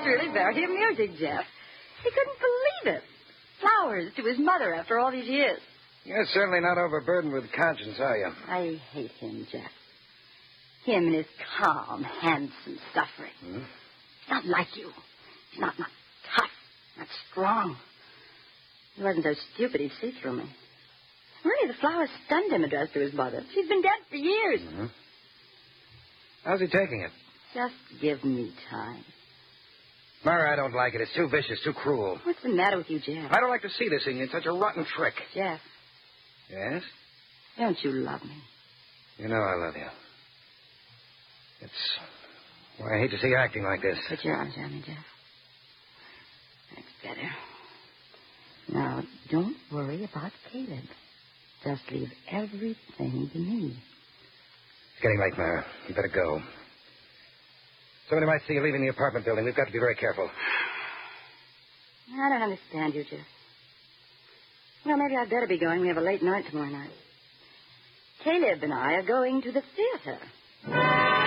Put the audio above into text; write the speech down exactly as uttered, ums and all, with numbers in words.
was really very amusing, Jeff. He couldn't believe it. Flowers to his mother after all these years. You're certainly not overburdened with conscience, are you? I hate him, Jeff. Him and his calm, handsome suffering. Hmm? He's not like you. He's not, not tough, not strong. He wasn't so stupid he'd see through me. Really, the flowers stunned him addressed to his mother. She's been dead for years. Mm-hmm. How's he taking it? Just give me time. Mara, I don't like it. It's too vicious, too cruel. What's the matter with you, Jeff? I don't like to see this in you. It's such a rotten trick. Jeff. Yes? Don't you love me? You know I love you. It's... Well, I hate to see you acting like this. Put your arms around me, Jeff. That's better. Now, don't worry about Caleb. Just leave everything to me. It's getting late, Mara. You better go. Somebody might see you leaving the apartment building. We've got to be very careful. I don't understand you, Jeff. Well, maybe I'd better be going. We have a late night tomorrow night. Caleb and I are going to the theater.